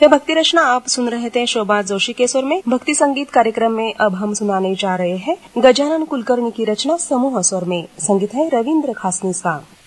यह भक्ति रचना आप सुन रहे थे शोभा जोशी के स्वर में। भक्ति संगीत कार्यक्रम में अब हम सुनाने जा रहे हैं गजानन कुलकर्णी की रचना समूह स्वर में। संगीत है रविंद्र खासनीस का।